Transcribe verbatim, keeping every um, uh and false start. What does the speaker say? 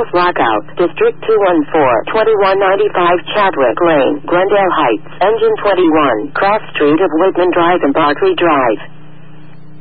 House Lockout, District two one four, twenty-one ninety-five Chadwick Lane, Glendale Heights, Engine twenty-one, Cross Street of Whitman Drive and Barclay Drive.